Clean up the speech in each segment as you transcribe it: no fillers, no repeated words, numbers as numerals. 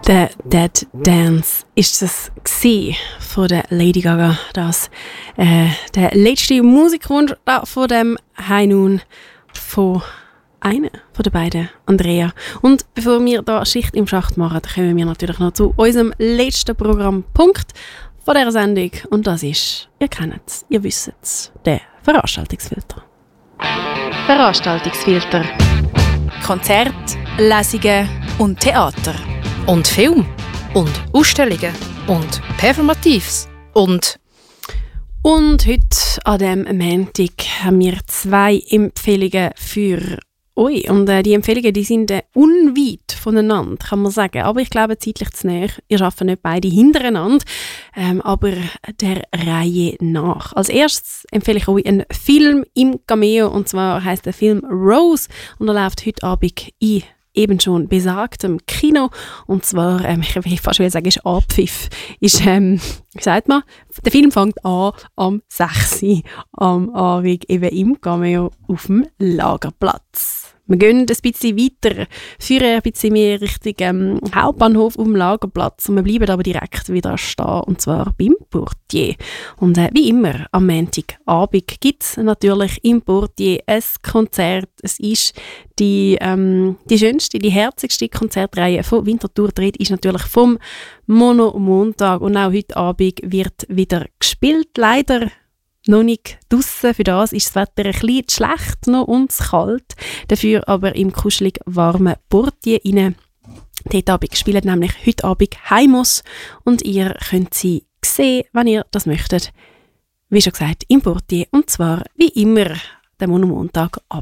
Der Dead Dance ist es von der Lady Gaga, das der letzte Musikwunsch von dem Heinun von einer von den beiden, Andrea. Und bevor wir da Schicht im Schacht machen, kommen wir natürlich noch zu unserem letzten Programmpunkt von dieser Sendung. Und das ist, ihr kennt es, ihr wisst es, der Veranstaltungsfilter. Veranstaltungsfilter. Konzert, Lesungen und Theater. Und Film. Und Ausstellungen. Und Performatives. Und heute an diesem Montag haben wir 2 Empfehlungen für euch. Und die Empfehlungen, die sind unweit voneinander, kann man sagen. Aber ich glaube, zeitlich zu näher. Ihr arbeitet nicht beide hintereinander, aber der Reihe nach. Als erstes empfehle ich euch einen Film im Cameo. Und zwar heisst der Film Rose. Und er läuft heute Abend in eben schon besagtem Kino. Und zwar, ich will fast sagen, ist Abpfiff. Ist, wie sagt man? Der Film fängt an am 6. Uhr am Abend eben im Cameo auf dem Lagerplatz. Wir gehen ein bisschen weiter, führen ein bisschen mehr Richtung Hauptbahnhof auf dem Lagerplatz und wir bleiben aber direkt wieder stehen, und zwar beim Portier. Und wie immer, am Montagabend gibt es natürlich im Portier ein Konzert. Es ist die schönste, die herzigste Konzertreihe von Winterthur dreht, ist natürlich vom Mono-Montag. Und auch heute Abend wird wieder gespielt, leider noch nicht draussen. Für das ist das Wetter ein bisschen schlecht noch und kalt. Dafür aber im kuschelig warmen Portier rein. Dort Abend spielen nämlich heute Abend Heimos und ihr könnt sie sehen, wenn ihr das möchtet. Wie schon gesagt, im Portier, und zwar wie immer der Monomontag ab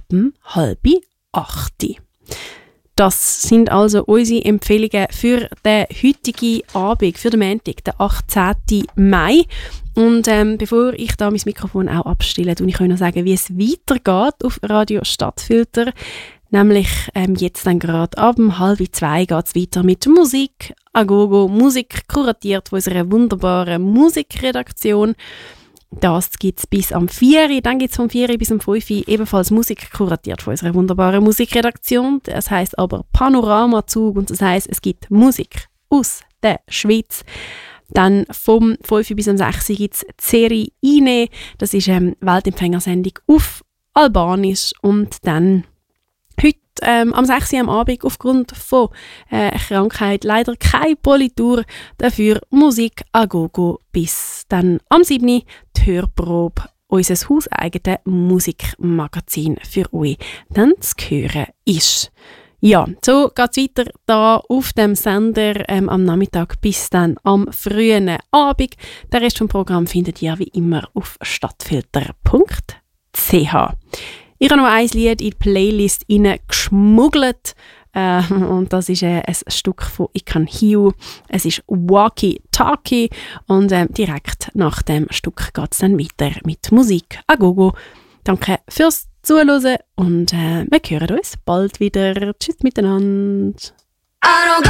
7:30. Das sind also unsere Empfehlungen für den heutigen Abend, für den Montag, den 18. Mai. Und bevor ich da mein Mikrofon auch abstelle, kann ich euch noch sagen, wie es weitergeht auf Radio Stadtfilter. Nämlich jetzt dann gerade ab 1:30 geht es weiter mit Musik Agogo, Musik kuratiert von unserer wunderbaren Musikredaktion. Das gibt es bis am 4 Uhr, dann gibt es vom 4 Uhr bis am 5 Uhr ebenfalls Musik kuratiert von unserer wunderbaren Musikredaktion. Das heisst aber Panoramazug, und das heisst, es gibt Musik aus der Schweiz. Dann vom 5 Uhr bis am 6 Uhr gibt es Serie Ine, das ist eine Weltempfängersendung auf Albanisch. Und dann heute am 6 Uhr am Abend aufgrund von Krankheit leider keine Politur, dafür Musik Agogo bis dann am 7 Uhr die Hörprobe, unser hauseigenes Musikmagazin für euch dann zu hören ist. Ja, so geht es weiter da auf dem Sender am Nachmittag bis dann am frühen Abend. Der Rest vom Programm findet ihr wie immer auf stadtfilter.ch. Ich habe noch ein Lied in die Playlist geschmuggelt. Und das ist ein Stück von I Can Hear. Es ist Walkie Talkie. Und direkt nach dem Stück geht es dann weiter mit Musik Agogo. Danke fürs Zuhören und wir hören uns bald wieder. Tschüss miteinander.